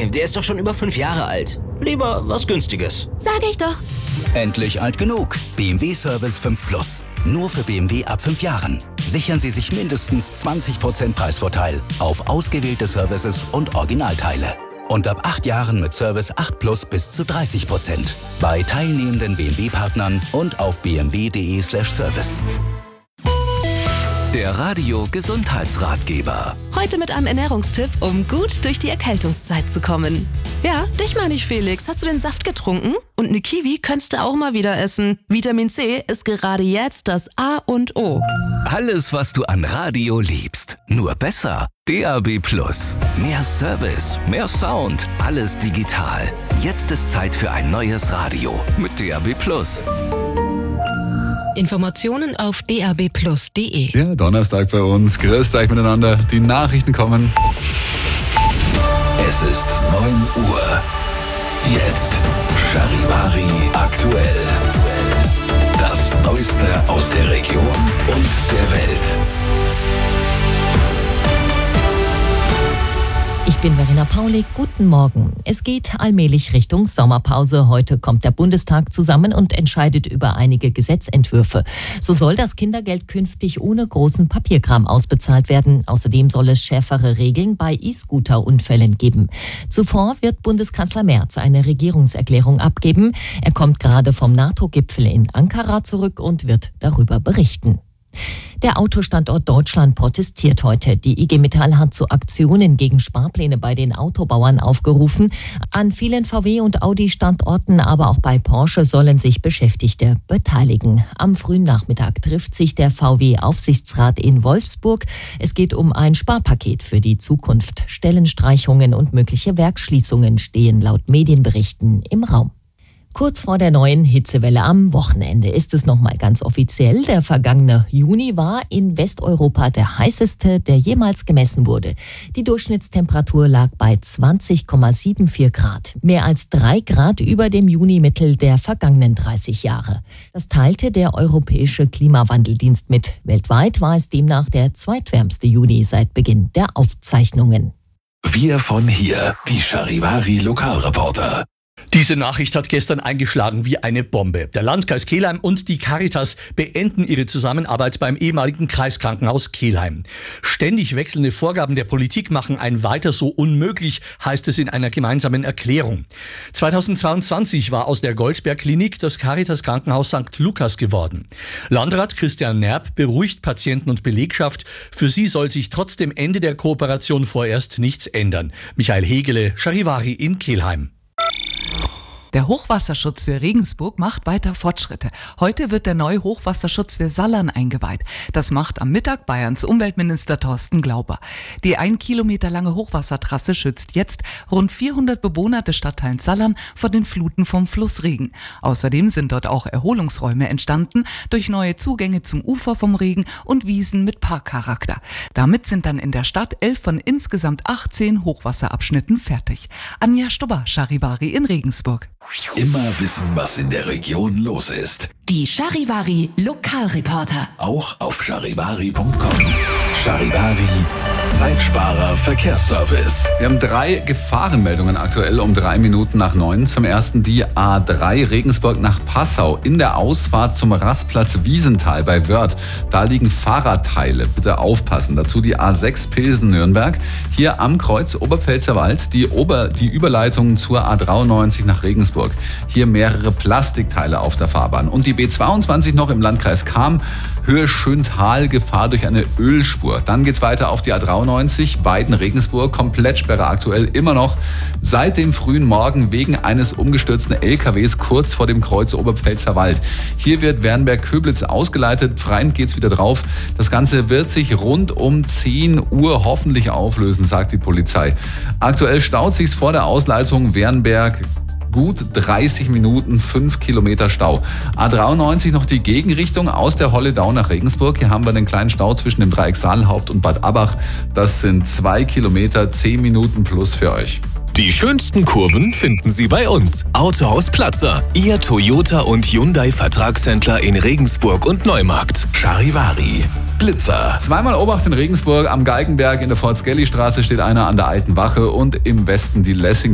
Nee, der ist doch schon über 5 Jahre alt. Lieber was Günstiges. Sag ich doch. Endlich alt genug. BMW Service 5 Plus. Nur für BMW ab 5 Jahren. Sichern Sie sich mindestens 20% Preisvorteil auf ausgewählte Services und Originalteile. Und ab 8 Jahren mit Service 8 Plus bis zu 30%. Bei teilnehmenden BMW-Partnern und auf bmw.de/service. Der Radio-Gesundheitsratgeber. Heute mit einem Ernährungstipp, um gut durch die Erkältungszeit zu kommen. Ja, dich meine ich, Felix. Hast du den Saft getrunken? Und eine Kiwi könntest du auch mal wieder essen. Vitamin C ist gerade jetzt das A und O. Alles, was du an Radio liebst. Nur besser. DAB+. Mehr Service, mehr Sound, alles digital. Jetzt ist Zeit für ein neues Radio mit DAB+. Informationen auf dabplus.de. Ja, Donnerstag bei uns. Grüßt euch miteinander. Die Nachrichten kommen. Es ist 9 Uhr. Jetzt Charivari aktuell. Das Neueste aus der Region und der Welt. Ich bin Verena Paulik, guten Morgen. Es geht allmählich Richtung Sommerpause. Heute kommt der Bundestag zusammen und entscheidet über einige Gesetzentwürfe. So soll das Kindergeld künftig ohne großen Papierkram ausbezahlt werden. Außerdem soll es schärfere Regeln bei E-Scooter-Unfällen geben. Zuvor wird Bundeskanzler Merz eine Regierungserklärung abgeben. Er kommt gerade vom NATO-Gipfel in Ankara zurück und wird darüber berichten. Der Autostandort Deutschland protestiert heute. Die IG Metall hat zu Aktionen gegen Sparpläne bei den Autobauern aufgerufen. An vielen VW- und Audi-Standorten, aber auch bei Porsche sollen sich Beschäftigte beteiligen. Am frühen Nachmittag trifft sich der VW-Aufsichtsrat in Wolfsburg. Es geht um ein Sparpaket für die Zukunft. Stellenstreichungen und mögliche Werksschließungen stehen laut Medienberichten im Raum. Kurz vor der neuen Hitzewelle am Wochenende ist es nochmal ganz offiziell. Der vergangene Juni war in Westeuropa der heißeste, der jemals gemessen wurde. Die Durchschnittstemperatur lag bei 20,74 Grad. Mehr als 3 Grad über dem Junimittel der vergangenen 30 Jahre. Das teilte der Europäische Klimawandeldienst mit. Weltweit war es demnach der zweitwärmste Juni seit Beginn der Aufzeichnungen. Wir von hier, die Charivari Lokalreporter. Diese Nachricht hat gestern eingeschlagen wie eine Bombe. Der Landkreis Kelheim und die Caritas beenden ihre Zusammenarbeit beim ehemaligen Kreiskrankenhaus Kelheim. Ständig wechselnde Vorgaben der Politik machen ein Weiter so unmöglich, heißt es in einer gemeinsamen Erklärung. 2022 war aus der Goldsberg-Klinik das Caritas Krankenhaus St. Lukas geworden. Landrat Christian Nerb beruhigt Patienten und Belegschaft. Für sie soll sich trotz dem Ende der Kooperation vorerst nichts ändern. Michael Hegele, Charivari in Kelheim. Der Hochwasserschutzwehr Regensburg macht weiter Fortschritte. Heute wird der neue Hochwasserschutzwehr Sallern eingeweiht. Das macht am Mittag Bayerns Umweltminister Thorsten Glauber. Die 1 Kilometer lange Hochwassertrasse schützt jetzt rund 400 Bewohner des Stadtteils Sallern vor den Fluten vom Fluss Regen. Außerdem sind dort auch Erholungsräume entstanden durch neue Zugänge zum Ufer vom Regen und Wiesen mit Parkcharakter. Damit sind dann in der Stadt 11 von insgesamt 18 Hochwasserabschnitten fertig. Anja Stubber, Charivari in Regensburg. Immer wissen, was in der Region los ist. Die Charivari Lokalreporter. Auch auf charivari.com. Charivari, Zeitsparer Verkehrsservice. Wir haben 3 Gefahrenmeldungen aktuell um 3 Minuten nach 9. Zum ersten die A3 Regensburg nach Passau in der Ausfahrt zum Rastplatz Wiesenthal bei Wörth. Da liegen Fahrradteile, bitte aufpassen. Dazu die A6 Pilsen-Nürnberg. Hier am Kreuz Oberpfälzerwald die Überleitung zur A93 nach Regensburg. Hier mehrere Plastikteile auf der Fahrbahn. Und die B22 noch im Landkreis Cham. Höhe Schöntal, Gefahr durch eine Ölspur. Dann geht's weiter auf die A93, Weiden-Regensburg, Komplettsperre aktuell immer noch seit dem frühen Morgen wegen eines umgestürzten LKWs kurz vor dem Kreuz Oberpfälzerwald. Hier wird Wernberg-Köblitz ausgeleitet, Freien geht's wieder drauf. Das Ganze wird sich rund um 10 Uhr hoffentlich auflösen, sagt die Polizei. Aktuell staut sich's vor der Ausleitung Wernberg gut 30 Minuten, 5 Kilometer Stau. A93 noch die Gegenrichtung aus der Holledau nach Regensburg. Hier haben wir einen kleinen Stau zwischen dem Dreieck Saalhaupt und Bad Abbach. Das sind 2 Kilometer, 10 Minuten plus für euch. Die schönsten Kurven finden Sie bei uns. Autohaus Platzer, Ihr Toyota und Hyundai Vertragshändler in Regensburg und Neumarkt. Charivari, Blitzer. Zweimal Obacht in Regensburg, am Galgenberg in der Volksgelli-Straße steht einer an der Alten Wache und im Westen die Lessing.